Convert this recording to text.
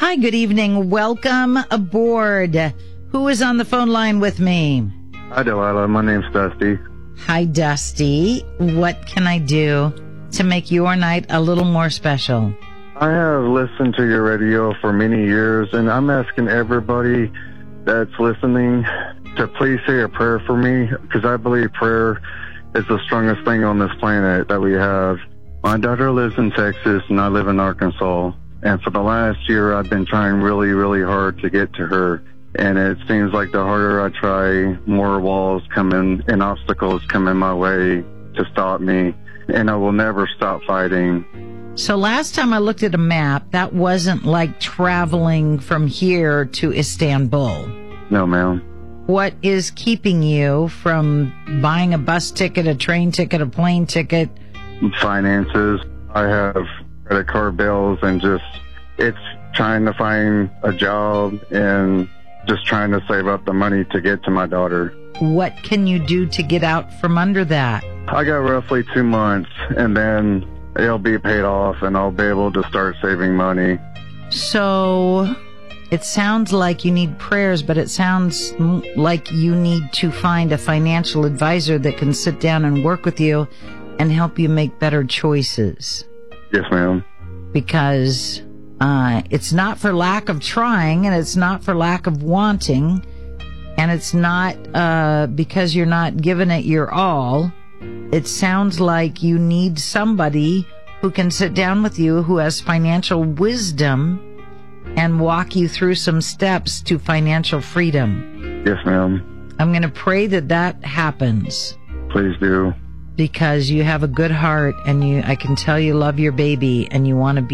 Hi, good evening. Welcome aboard. Who is on the phone line with me? Hi, Delilah. My name's Dusty. Hi, Dusty. What can I do to make your night a little more special? I have listened to your radio for many years, and I'm asking everybody that's listening to please say a prayer for me, because I believe prayer is the strongest thing on this planet that we have. My daughter lives in Texas, and I live in Arkansas. And for the last year, I've been trying really, really hard to get to her. And it seems like the harder I try, more walls come in and obstacles come in my way to stop me. And I will never stop fighting. So last time I looked at a map, that wasn't like traveling from here to Istanbul. No, ma'am. What is keeping you from buying a bus ticket, a train ticket, a plane ticket? Finances. I have credit card bills, and it's trying to find a job and just trying to save up the money to get to my daughter. What can you do to get out from under that? I got roughly 2 months, and then it'll be paid off, and I'll be able to start saving money. So it sounds like you need prayers, but it sounds like you need to find a financial advisor that can sit down and work with you and help you make better choices. Yes, ma'am. Because it's not for lack of trying, and it's not for lack of wanting, and it's not because you're not giving it your all. It sounds like you need somebody who can sit down with you, who has financial wisdom, and walk you through some steps to financial freedom. Yes, ma'am. I'm going to pray that happens. Please do. Because you have a good heart, and I can tell you love your baby, and you want to be